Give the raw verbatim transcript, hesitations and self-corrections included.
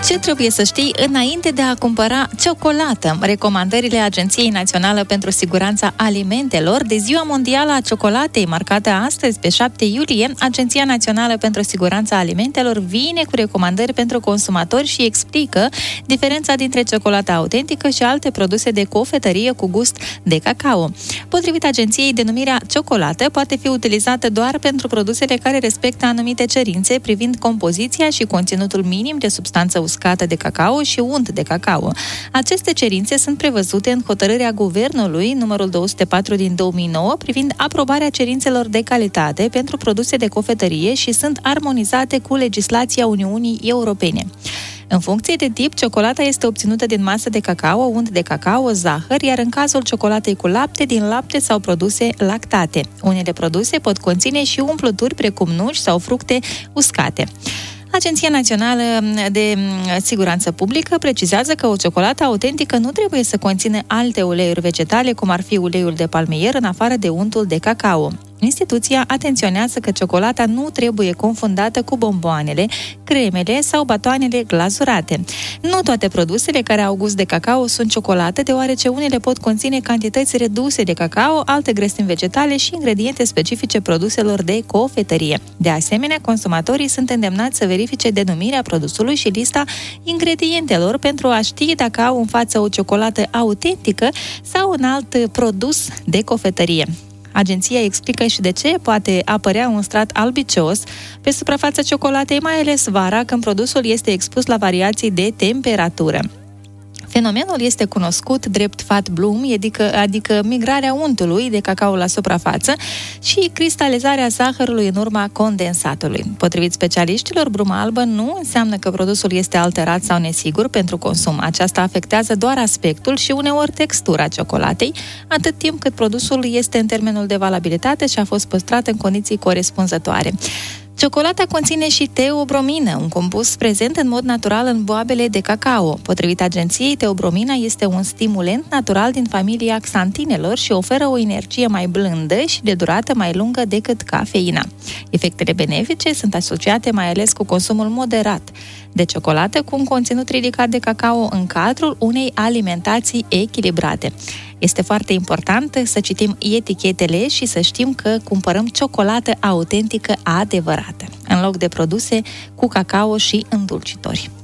Ce trebuie să știi înainte de a cumpăra ciocolată? Recomandările Agenției Naționale pentru Siguranța Alimentelor de Ziua Mondială a Ciocolatei, marcată astăzi pe șapte iulie, Agenția Națională pentru Siguranța Alimentelor vine cu recomandări pentru consumatori și explică diferența dintre ciocolata autentică și alte produse de cofetărie cu gust de cacao. Potrivit agenției, denumirea ciocolată poate fi utilizată doar pentru produsele care respectă anumite cerințe privind compoziția și conținutul minim de substanță uscată de cacao și unt de cacao. Aceste cerințe sunt prevăzute în hotărârea Guvernului numărul două sute patru din două mii nouă privind aprobarea cerințelor de calitate pentru produse de cofetărie și sunt armonizate cu legislația Uniunii Europene. În funcție de tip, ciocolata este obținută din masă de cacao, unt de cacao, zahăr, iar în cazul ciocolatei cu lapte, din lapte sau produse lactate. Unele produse pot conține și umplături precum nuci sau fructe uscate. Agenția Națională de Siguranță Publică precizează că o ciocolată autentică nu trebuie să conțină alte uleiuri vegetale, cum ar fi uleiul de palmier, în afară de untul de cacao. Instituția atenționează că ciocolata nu trebuie confundată cu bomboanele, cremele sau batoanele glazurate. Nu toate produsele care au gust de cacao sunt ciocolată, deoarece unele pot conține cantități reduse de cacao, alte grăsimi vegetale și ingrediente specifice produselor de cofetărie. De asemenea, consumatorii sunt îndemnați să verifice denumirea produsului și lista ingredientelor pentru a ști dacă au în față o ciocolată autentică sau un alt produs de cofetărie. Agenția explică și de ce poate apărea un strat albicios pe suprafața ciocolatei, mai ales vara, când produsul este expus la variații de temperatură. Fenomenul este cunoscut drept fat bloom, adică, adică migrarea untului de cacao la suprafață și cristalizarea zahărului în urma condensatului. Potrivit specialiștilor, bruma albă nu înseamnă că produsul este alterat sau nesigur pentru consum. Aceasta afectează doar aspectul și uneori textura ciocolatei, atât timp cât produsul este în termenul de valabilitate și a fost păstrat în condiții corespunzătoare. Ciocolata conține și teobromină, un compus prezent în mod natural în boabele de cacao. Potrivit agenției, teobromina este un stimulent natural din familia xantinelor și oferă o energie mai blândă și de durată mai lungă decât cafeina. Efectele benefice sunt asociate mai ales cu consumul moderat de ciocolată cu un conținut ridicat de cacao în cadrul unei alimentații echilibrate. Este foarte important să citim etichetele și să știm că cumpărăm ciocolată autentică adevărată, în loc de produse cu cacao și îndulcitori.